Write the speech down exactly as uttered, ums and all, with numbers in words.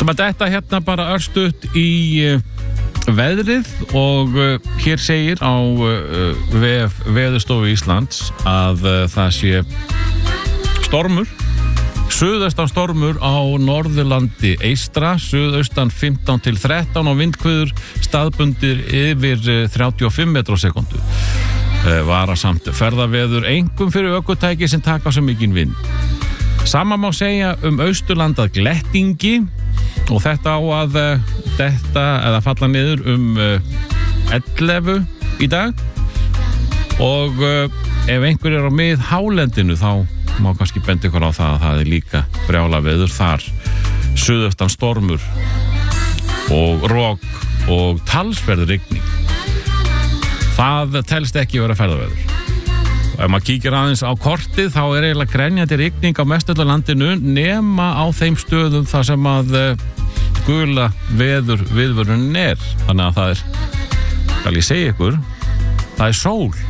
ætlum að detta hérna bara örstutt í uh, veðrið og uh, hér segir á uh, vef Veðurstofu Íslands að uh, það sé stormur, suðaustan stormur á Norðurlandi eystra, suðaustan fimmtán til þrettán og vindhviður staðbundir yfir uh, þrjátíu og fimm metrar á sekúndu. Uh, varasamt ferðaveður einkum fyrir ökutæki sem taka svo mikinn vind. Sama má segja um Austurland að glettingi og þetta á að uh, detta eða falla niður um uh, ellefu í dag og uh, ef einhver er á mið hálendinu þá má kannski benda ykkur á það að það er líka brjála veður þar, suðaustan stormur og rok og talsverð rigning. Það telst ekki vera ferðaveður. Ef maður kíkir aðeins á kortið þá er eiginlega grenjandi rigning á mestölla landinu nema á þeim stöðum þar sem að uh, gula veður viðvörunin er. Þannig að það er, skal ég segja ykkur, það er sól